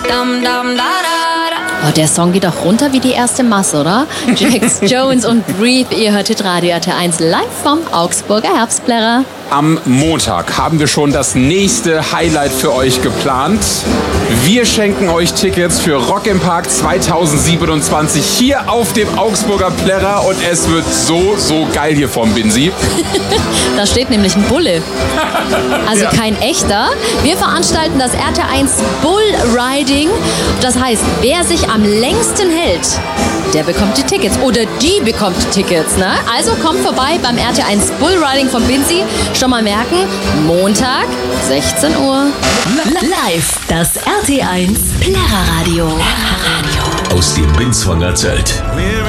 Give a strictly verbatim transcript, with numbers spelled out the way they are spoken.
Dum, dum, da, da, da. Oh, der Song geht doch runter wie die erste Masse, oder? Jax Jones und Breathe, ihr hörtet Radio R T eins live vom Augsburger Herbstplärrer. Am Montag haben wir schon das nächste Highlight für euch geplant. Wir schenken euch Tickets für Rock im Park zweitausendsiebenundzwanzig hier auf dem Augsburger Plärrer und es wird so, so geil hier vom Binsi. Da steht nämlich ein Bulle. Also Ja. kein echter. Wir veranstalten das R T eins Bull Riding. Das heißt, wer sich am längsten hält, der bekommt die Tickets. Oder die bekommt die Tickets. Ne? Also kommt vorbei beim R T eins Bull Riding von Binsi. Schon mal merken, Montag, sechzehn Uhr. Live, das R T eins Plärrerradio. Aus dem Binswanger Zelt.